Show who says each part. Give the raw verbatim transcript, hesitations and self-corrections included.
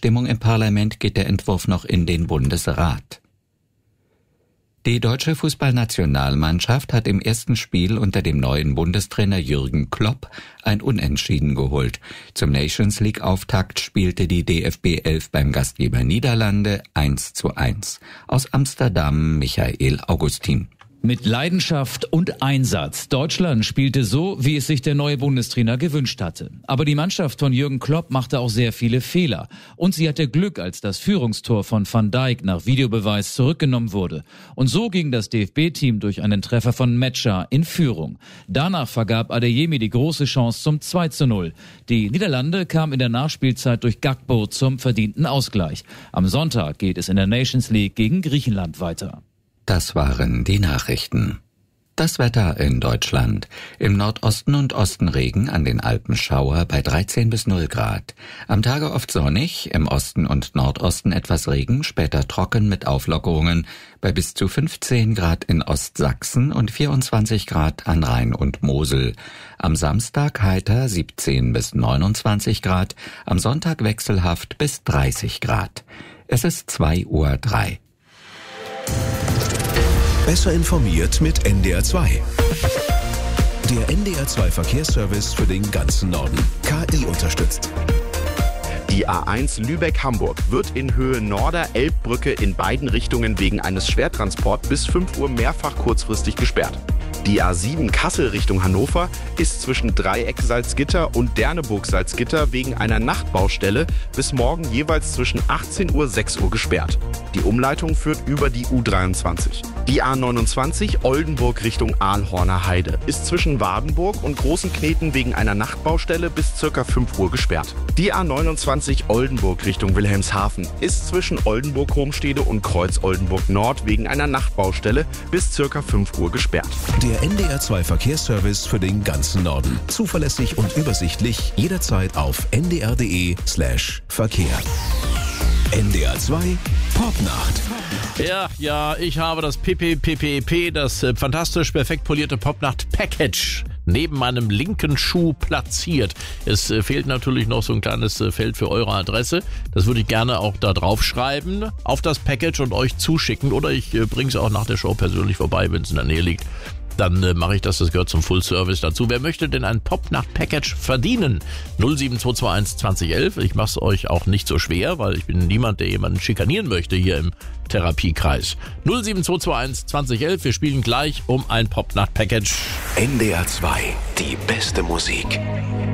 Speaker 1: Abstimmung im Parlament geht der Entwurf noch in den Bundesrat. Die deutsche Fußballnationalmannschaft hat im ersten Spiel unter dem neuen Bundestrainer Jürgen Klopp ein Unentschieden geholt. Zum Nations-League-Auftakt spielte die D F B elf beim Gastgeber Niederlande eins zu eins. Aus Amsterdam Michael Augustin.
Speaker 2: Mit Leidenschaft und Einsatz. Deutschland spielte so, wie es sich der neue Bundestrainer gewünscht hatte. Aber die Mannschaft von Jürgen Klopp machte auch sehr viele Fehler. Und sie hatte Glück, als das Führungstor von Van Dijk nach Videobeweis zurückgenommen wurde. Und so ging das D F B-Team durch einen Treffer von Metscher in Führung. Danach vergab Adeyemi die große Chance zum zwei zu null. Die Niederlande kamen in der Nachspielzeit durch Gakpo zum verdienten Ausgleich. Am Sonntag geht es in der Nations League gegen Griechenland weiter.
Speaker 1: Das waren die Nachrichten. Das Wetter in Deutschland. Im Nordosten und Osten Regen, an den Alpen Schauer bei dreizehn bis null Grad. Am Tage oft sonnig, im Osten und Nordosten etwas Regen, später trocken mit Auflockerungen bei bis zu fünfzehn Grad in Ostsachsen und vierundzwanzig Grad an Rhein und Mosel. Am Samstag heiter siebzehn bis neunundzwanzig Grad, am Sonntag wechselhaft bis dreißig Grad. Es ist zwei Uhr drei.
Speaker 3: Besser informiert mit N D R zwei. Der N D R zwei Verkehrsservice für den ganzen Norden. K I unterstützt.
Speaker 4: Die A eins Lübeck-Hamburg wird in Höhe Norder-Elbbrücke in beiden Richtungen wegen eines Schwertransports bis fünf Uhr mehrfach kurzfristig gesperrt. Die A sieben Kassel Richtung Hannover ist zwischen Dreieck-Salzgitter und Derneburg-Salzgitter wegen einer Nachtbaustelle bis morgen jeweils zwischen achtzehn Uhr und sechs Uhr gesperrt. Die Umleitung führt über die U dreiundzwanzig. Die A neunundzwanzig Oldenburg Richtung Aalhorner Heide ist zwischen Wadenburg und Großenkneten wegen einer Nachtbaustelle bis ca. fünf Uhr gesperrt. Die A neunundzwanzig Oldenburg Richtung Wilhelmshaven ist zwischen Oldenburg-Homstede und Kreuz-Oldenburg Nord wegen einer Nachtbaustelle bis ca. fünf Uhr gesperrt.
Speaker 3: Der N D R zwei Verkehrsservice für den ganzen Norden. Zuverlässig und übersichtlich, jederzeit auf n d r punkt d e slash Verkehr. N D R zwei Popnacht.
Speaker 5: Ja, ja, ich habe das P P P P P, das äh, fantastisch perfekt polierte Popnacht-Package neben meinem linken Schuh platziert. Es äh, fehlt natürlich noch so ein kleines äh, Feld für eure Adresse. Das würde ich gerne auch da drauf schreiben, auf das Package und euch zuschicken. Oder ich äh, bringe es auch nach der Show persönlich vorbei, wenn es in der Nähe liegt. Dann äh, mache ich das, das gehört zum Full Service dazu. Wer möchte denn ein Popnacht-Package verdienen? null sieben zwei zwei eins zwanzig elf. Ich mache es euch auch nicht so schwer, weil ich bin niemand, der jemanden schikanieren möchte hier im Therapiekreis. null sieben zwei zwei eins zwanzig elf. Wir spielen gleich um ein Popnacht-Package.
Speaker 3: N D R zwei, die beste Musik.